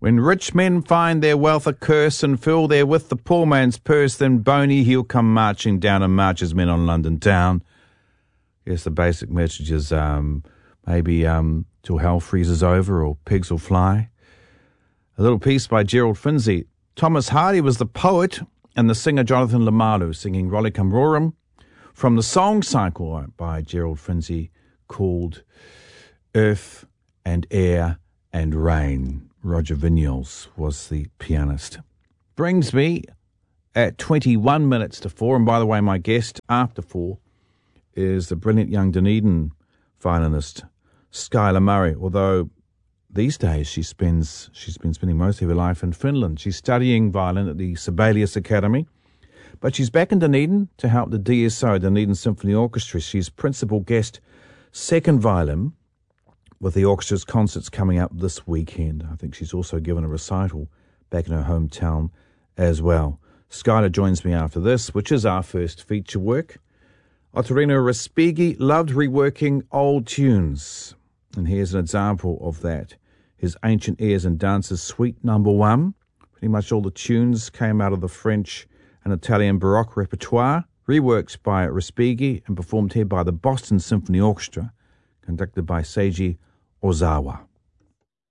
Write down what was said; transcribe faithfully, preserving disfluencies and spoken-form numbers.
When rich men find their wealth a curse and fill therewith the poor man's purse, then Boney he'll come marching down and march his men on London town. Yes, the basic message is um, maybe um, till hell freezes over or pigs will fly. A little piece by Gerald Finzi. Thomas Hardy was the poet and the singer Jonathan Lamalu singing Rollicum Rorum from the song cycle by Gerald Finzi called Earth and Air and Rain. Roger Vinyals was the pianist. Brings me at twenty-one minutes to four, and by the way, my guest after four is the brilliant young Dunedin violinist Skylar Murray, although these days she spends, she's been spending most of her life in Finland. She's studying violin at the Sibelius Academy, but she's back in Dunedin to help the D S O, Dunedin Symphony Orchestra. She's principal guest, second violin, with the orchestra's concerts coming up this weekend. I think she's also given a recital back in her hometown as well. Skylar joins me after this, which is our first feature work. Ottorino Respighi loved reworking old tunes, and here's an example of that. His Ancient Airs and Dances Suite Number One. Pretty much all the tunes came out of the French and Italian Baroque repertoire, reworked by Respighi and performed here by the Boston Symphony Orchestra, conducted by Seiji Ozawa.